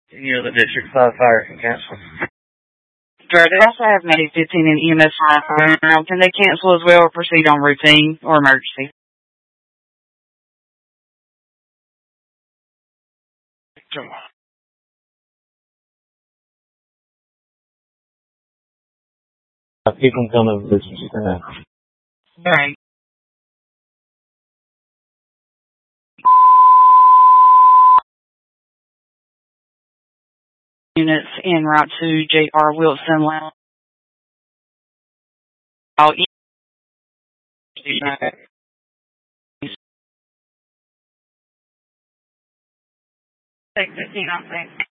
The District 5 Fire can cancel. They also have Medic 15 and EMS 5. Can they cancel as well or proceed on routine or emergency? Keep them coming. Right. Units en route to J.R. Wilson Lounge. Take 15 on